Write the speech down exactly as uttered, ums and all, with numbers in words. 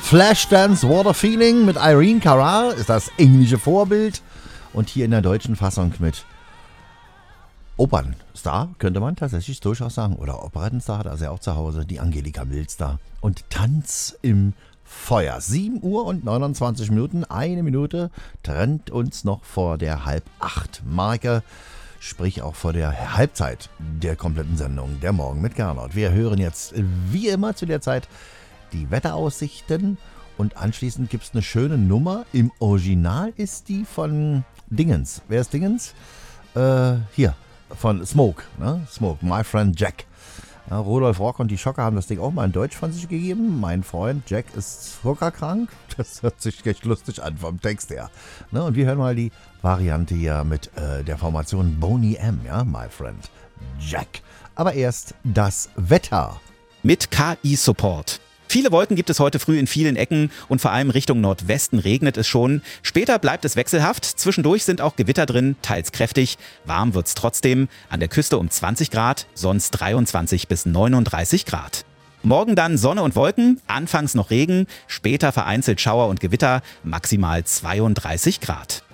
Flashdance Water Feeling mit Irene Cara ist das englische Vorbild. Und hier in der deutschen Fassung mit Opernstar, könnte man tatsächlich durchaus sagen. Oder Operettenstar hat er ja auch zu Hause, die Angelika Milster. Und Tanz im Feuer. sieben Uhr und neunundzwanzig Minuten, eine Minute trennt uns noch vor der halb acht Marke. Sprich auch vor der Halbzeit der kompletten Sendung, der Morgen mit Gernot. Wir hören jetzt wie immer zu der Zeit die Wetteraussichten und anschließend gibt es eine schöne Nummer. Im Original ist die von Dingens. Wer ist Dingens? Äh, hier, von Smoke, ne? Smoke, My Friend Jack. Ja, Rudolf Rock und die Schocker haben das Ding auch mal in Deutsch von sich gegeben. Mein Freund Jack ist zuckerkrank. Das hört sich echt lustig an vom Text her. Ne? Und wir hören mal die Variante hier mit äh, der Formation Boney M. Ja, My Friend Jack. Aber erst das Wetter. Mit K I-Support. Viele Wolken gibt es heute früh in vielen Ecken und vor allem Richtung Nordwesten regnet es schon. Später bleibt es wechselhaft, zwischendurch sind auch Gewitter drin, teils kräftig. Warm wird's trotzdem, an der Küste um zwanzig Grad, sonst dreiundzwanzig bis neununddreißig Grad. Morgen dann Sonne und Wolken, anfangs noch Regen, später vereinzelt Schauer und Gewitter, maximal zweiunddreißig Grad.